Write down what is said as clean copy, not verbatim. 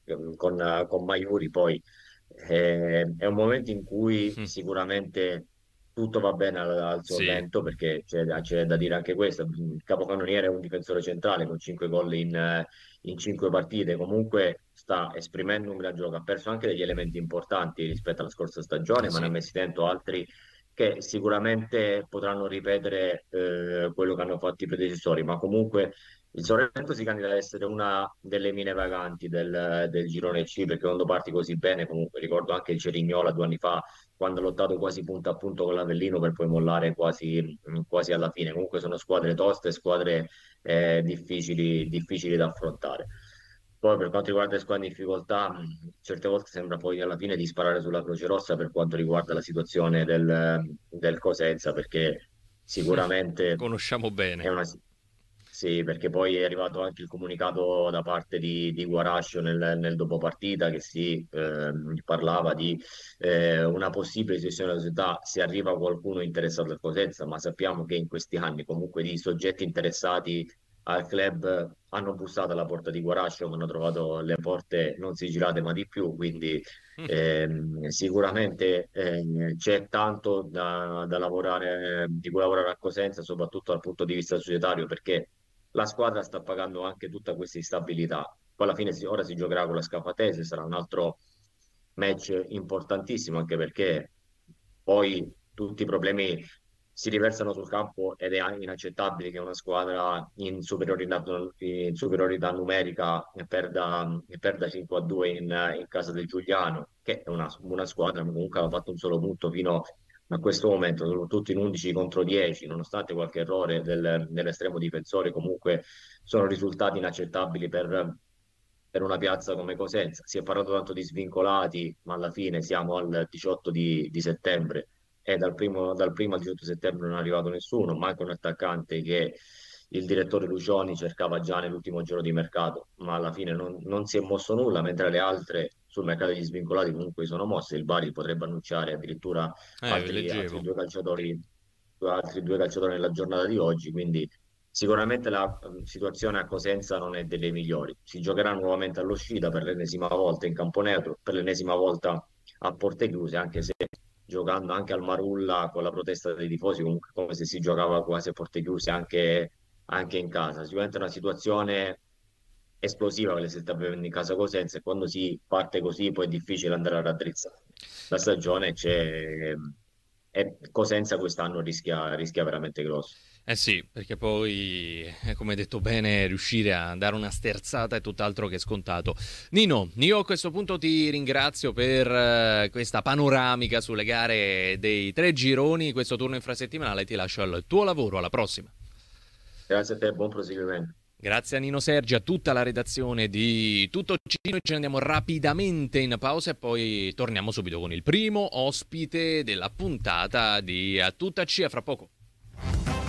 con Maiuri poi è un momento in cui sicuramente tutto va bene al Sì. Sorrento, perché c'è da dire anche questo. Il capocannoniere è un difensore centrale con 5 gol in 5 partite, comunque sta esprimendo un gran gioco, ha perso anche degli elementi importanti rispetto alla scorsa stagione, ma ne ha Sì. messi dentro altri che sicuramente potranno ripetere quello che hanno fatto i predecessori, ma comunque il Sorrento si candida ad essere una delle mine vaganti del girone C, perché quando parti così bene, comunque ricordo anche il Cerignola 2 anni fa, quando ha lottato quasi punto a punto con l'Avellino per poi mollare quasi alla fine. Comunque sono squadre toste, squadre difficili da affrontare. Poi per quanto riguarda le squadre in difficoltà, certe volte sembra poi alla fine di sparare sulla Croce Rossa per quanto riguarda la situazione del Cosenza, perché sicuramente Conosciamo è bene. una... Sì, perché poi è arrivato anche il comunicato da parte di Guarascio nel dopopartita che si parlava di una possibile cessione della società se arriva qualcuno interessato al Cosenza, ma sappiamo che in questi anni comunque di soggetti interessati al club hanno bussato alla porta di Guarascio, ma hanno trovato le porte non sigillate ma di più, quindi sicuramente c'è tanto da lavorare, di cui lavorare a Cosenza, soprattutto dal punto di vista societario, perché la squadra sta pagando anche tutta questa instabilità. Poi alla fine ora si giocherà con la Scafatese, sarà un altro match importantissimo, anche perché poi tutti i problemi si riversano sul campo ed è inaccettabile che una squadra in superiorità numerica perda 5-2 in casa del Giuliano, che è una squadra che comunque ha fatto un solo punto fino a questo momento, soprattutto in 11 contro 10, nonostante qualche errore dell'estremo difensore, comunque sono risultati inaccettabili per una piazza come Cosenza. Si è parlato tanto di svincolati, ma alla fine siamo al 18 di settembre e dal primo al 18 settembre non è arrivato nessuno, manca un attaccante che il direttore Lucioni cercava già nell'ultimo giro di mercato, ma alla fine non si è mosso nulla, mentre le altre sul mercato degli svincolati comunque sono mosse. Il Bari potrebbe annunciare addirittura altri Leggevo. due calciatori nella giornata di oggi, quindi sicuramente la situazione a Cosenza non è delle migliori. Si giocherà nuovamente all'uscita per l'ennesima volta in campo neutro, per l'ennesima volta a porte chiuse, anche se giocando anche al Marulla con la protesta dei tifosi, comunque come se si giocava quasi a porte chiuse anche in casa. Sicuramente è una situazione esplosiva che si sta vivendo in casa Cosenza, e quando si parte così poi è difficile andare a raddrizzare la stagione. E Cosenza quest'anno rischia veramente grosso. Eh sì, perché poi, come hai detto bene, riuscire a dare una sterzata è tutt'altro che scontato. Nino, io a questo punto ti ringrazio per questa panoramica sulle gare dei tre gironi, questo turno infrasettimanale, ti lascio al tuo lavoro, alla prossima. Grazie a te, buon proseguimento. Grazie a Nino Sergi, a tutta la redazione di Tutto Cino, ci andiamo rapidamente in pausa e poi torniamo subito con il primo ospite della puntata di A Tutta C, a fra poco.